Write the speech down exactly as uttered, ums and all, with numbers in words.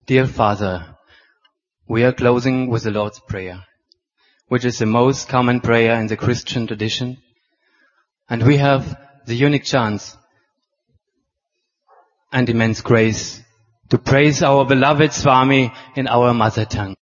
Dear Father, we are closing with the Lord's Prayer, which is the most common prayer in the Christian tradition, and we have the unique chance and immense grace to praise our beloved Swami in our mother tongue.